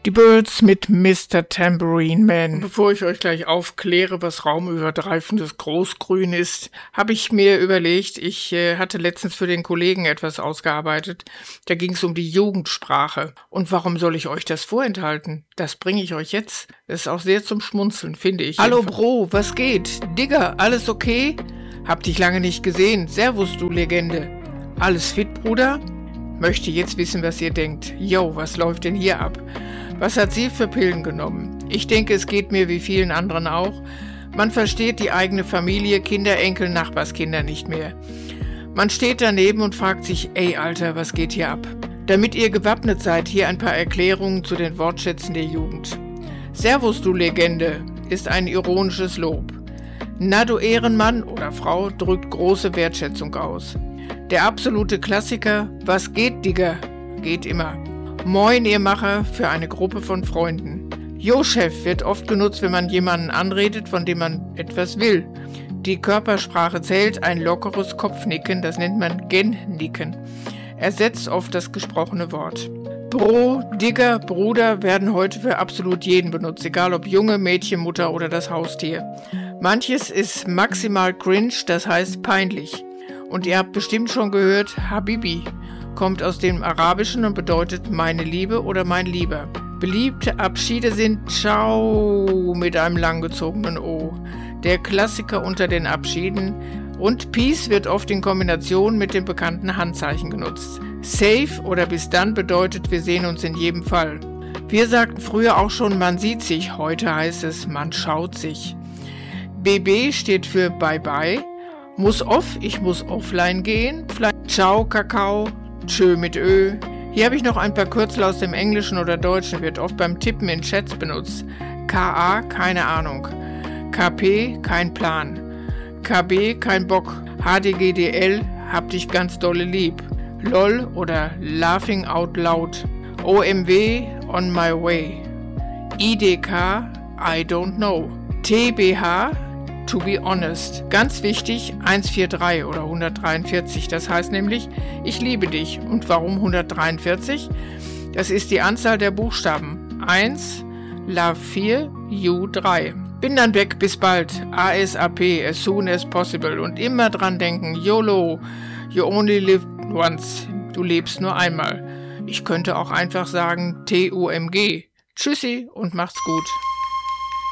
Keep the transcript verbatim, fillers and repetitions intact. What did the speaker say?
Die Birds mit Mister Tambourine Man. Bevor ich euch gleich aufkläre, was raumübergreifendes Großgrün ist, habe ich mir überlegt, ich äh, hatte letztens für den Kollegen etwas ausgearbeitet. Da ging es um die Jugendsprache. Und warum soll ich euch das vorenthalten? Das bringe ich euch jetzt. Das ist auch sehr zum Schmunzeln, finde ich. Hallo Bro, was geht? Digga, alles okay? Hab dich lange nicht gesehen. Servus, du Legende. Alles fit, Bruder? Möchte jetzt wissen, was ihr denkt. Yo, was läuft denn hier ab? Was hat sie für Pillen genommen? Ich denke, es geht mir wie vielen anderen auch. Man versteht die eigene Familie, Kinder, Enkel, Nachbarskinder nicht mehr. Man steht daneben und fragt sich, ey Alter, was geht hier ab? Damit ihr gewappnet seid, hier ein paar Erklärungen zu den Wortschätzen der Jugend. Servus, du Legende, ist ein ironisches Lob. Na, du Ehrenmann oder Frau drückt große Wertschätzung aus. Der absolute Klassiker, was geht, Digga, geht immer. Moin, ihr Macher, für eine Gruppe von Freunden. Jo, Chef wird oft genutzt, wenn man jemanden anredet, von dem man etwas will. Die Körpersprache zählt, ein lockeres Kopfnicken, das nennt man Gennicken. Ersetzt oft das gesprochene Wort. Bro, Digger, Bruder werden heute für absolut jeden benutzt, egal ob Junge, Mädchen, Mutter oder das Haustier. Manches ist maximal cringe, das heißt peinlich. Und ihr habt bestimmt schon gehört, Habibi kommt aus dem Arabischen und bedeutet meine Liebe oder mein Lieber. Beliebte Abschiede sind Ciao mit einem langgezogenen O. Der Klassiker unter den Abschieden. Und Peace wird oft in Kombination mit dem bekannten Handzeichen genutzt. Safe oder bis dann bedeutet, wir sehen uns in jedem Fall. Wir sagten früher auch schon, man sieht sich. Heute heißt es, man schaut sich. B B steht für Bye Bye. Muss off, ich muss offline gehen. Ciao, Kakao. Tschö mit Ö. Hier habe ich noch ein paar Kürzel aus dem Englischen oder Deutschen, wird oft beim Tippen in Chats benutzt. K A, keine Ahnung. K P, kein Plan. K B, kein Bock. H D G D L, hab dich ganz dolle lieb. LOL oder Laughing Out Loud. O M W, on my way. I D K, I don't know. T B H, to be honest. Ganz wichtig, eins vier drei oder hundertdreiundvierzig. Das heißt nämlich, ich liebe dich. Und warum hundertdreiundvierzig? Das ist die Anzahl der Buchstaben. eins, Love vier, You drei. Bin dann weg, bis bald. A S A P, as soon as possible. Und immer dran denken, YOLO, you only live once. Du lebst nur einmal. Ich könnte auch einfach sagen T U M G. Tschüssi und macht's gut.